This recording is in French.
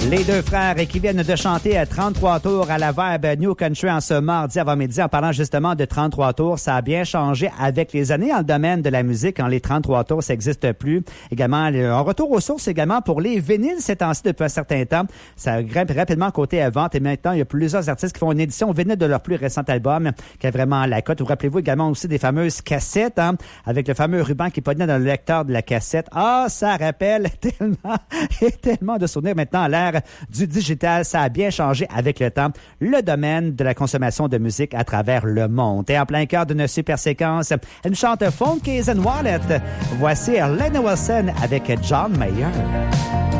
Les deux frères qui viennent de chanter à 33 tours à la Vibe New Country en ce mardi avant-midi en parlant justement de 33 tours. Ça a bien changé avec les années dans le domaine de la musique. Quand les 33 tours, ça n'existe plus. Également, un retour aux sources également pour les vinyles ces temps-ci depuis un certain temps. Ça grimpe rapidement côté vente et maintenant, il y a plusieurs artistes qui font une édition vinyle de leur plus récent album qui a vraiment la cote. Vous rappelez-vous également aussi des fameuses cassettes avec le fameux ruban qui pognait dans le lecteur de la cassette. Ah, ça rappelle tellement de souvenirs maintenant à l'ère du digital. Ça a bien changé avec le temps le domaine de la consommation de musique à travers le monde. Et en plein cœur d'une super séquence, elle nous chante Phone Keys and Wallet. Voici Lena Wilson avec John Mayer.